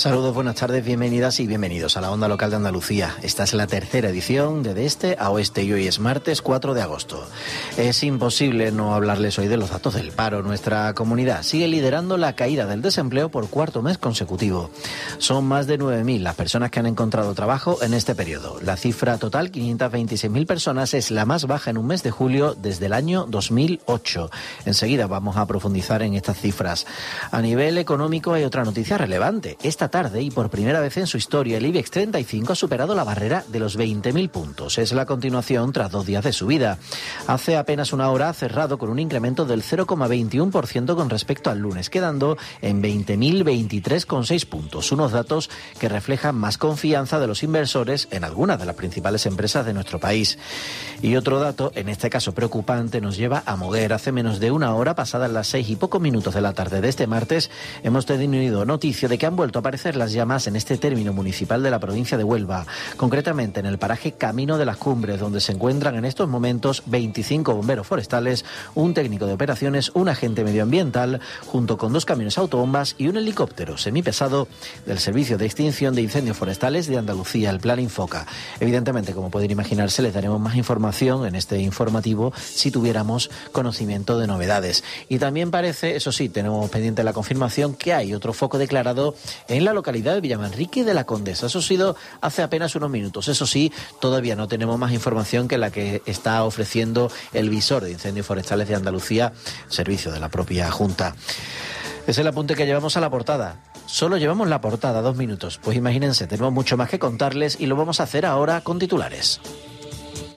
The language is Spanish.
Saludos, buenas tardes, bienvenidas y bienvenidos a la Onda Local de Andalucía. Esta es la tercera edición de Este a Oeste y hoy es martes 4 de agosto. Es imposible no hablarles hoy de los datos del paro. Nuestra comunidad sigue liderando la caída del desempleo por cuarto mes consecutivo. Son más de 9.000 las personas que han encontrado trabajo en este periodo. La cifra total, 526.000 personas, es la más baja en un mes de julio desde el año 2008. Enseguida vamos a profundizar en estas cifras. A nivel económico hay otra noticia relevante. Esta tarde y por primera vez en su historia el IBEX 35 ha superado la barrera de los 20.000 puntos. Es la continuación tras 2 días de subida. Hace apenas una hora ha cerrado con un incremento del 0,21% con respecto al lunes, quedando en 20.023,6 puntos. Unos datos que reflejan más confianza de los inversores en algunas de las principales empresas de nuestro país. Y otro dato, en este caso preocupante, nos lleva a Moguer. Hace menos de una hora, pasadas las 6 y pocos minutos de la tarde de este martes, hemos tenido noticia de que han vuelto a aparecer las llamas en este término municipal de la provincia de Huelva, concretamente en el paraje Camino de las Cumbres, donde se encuentran en estos momentos 25 bomberos forestales, un técnico de operaciones, un agente medioambiental, junto con 2 camiones autobombas y un helicóptero semipesado del Servicio de Extinción de Incendios Forestales de Andalucía, el Plan Infoca. Evidentemente, como pueden imaginarse, les daremos más información en este informativo si tuviéramos conocimiento de novedades. Y también parece, eso sí, tenemos pendiente la confirmación, que hay otro foco declarado en la localidad de Villamanrique de la Condesa. Eso ha sido hace apenas unos minutos. Eso sí, todavía no tenemos más información que la que está ofreciendo el visor de incendios forestales de Andalucía, servicio de la propia Junta. Es el apunte que llevamos a la portada. Solo llevamos la portada 2 minutos. Pues imagínense, tenemos mucho más que contarles y lo vamos a hacer ahora con titulares.